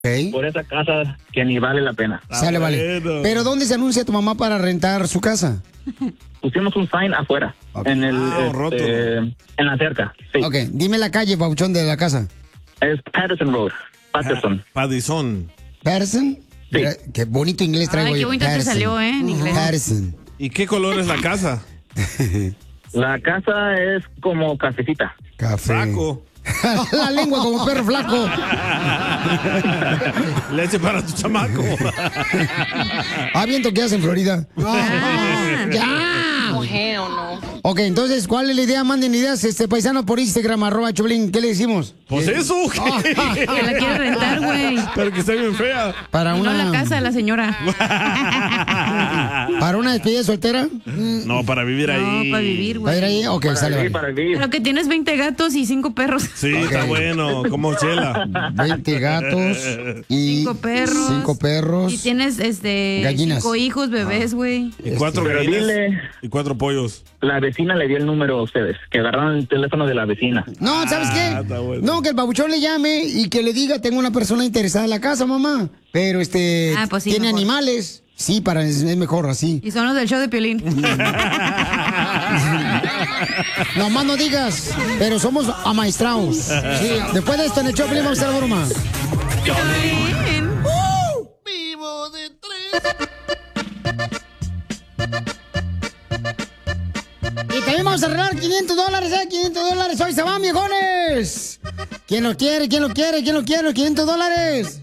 por esa casa que ni vale la pena. Sale, vale. Pero ¿dónde se anuncia tu mamá para rentar su casa? Pusimos un sign afuera, en en la cerca. Sí. Ok, dime la calle, Pauchón, de la casa. Es Patterson Road. Patterson. Paddison. ¿Patterson? Sí. Mira, qué bonito inglés traigo. Ay, qué yo. bonito te Patterson. salió, en inglés. Patterson. ¿Y qué color es la casa? La casa es como cafecita. Café. Flaco. La lengua como perro flaco. Leche para tu chamaco. ¿Viento qué hace en Florida? ¡Ya! Mujer o no. Ok, entonces, ¿cuál es la idea? Manden ideas, paisano, por Instagram, @Choplin. ¿Qué le decimos? Pues eso. Que la quiere rentar, güey. Pero que está bien fea. Para Y una... no la casa de la señora. ¿Para una despedida soltera? No, para vivir ahí. No, para vivir, ¿Para ir güey. ahí? Ok, sale. Vale. Para vivir. Pero que tienes 20 gatos y 5 perros. Sí, está bueno, como Chela. 20 gatos y 5 perros. Y Y tienes, gallinas. 5 hijos, bebés, güey. Y 4 Pero gallinas dile, y 4 pollos. la vecina le dio el número a ustedes, que agarraron el teléfono de la vecina. No, ¿sabes qué? está bueno. No, que el babuchón le llame y que le diga, tengo una persona interesada en la casa, mamá. Pero pues sí, tiene mejor. animales. Sí, es mejor así. Y son los del show de Piolín. No más no digas, pero somos amaestrados. Sí, después de esto en el Choplin vamos a hacer la broma. Vivo de tres. Y también vamos a arreglar $500, $500. Hoy se van, viejones. ¿Quién lo quiere? ¿Quién lo quiere? ¿Quién lo quiere? $500.